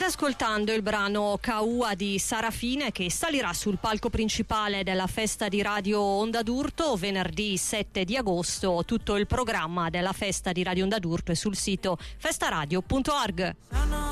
State ascoltando il brano Kaua di Sarafine, che salirà sul palco principale della festa di Radio Onda d'Urto venerdì 7 di agosto. Tutto il programma della festa di Radio Onda d'Urto è sul sito festaradio.org.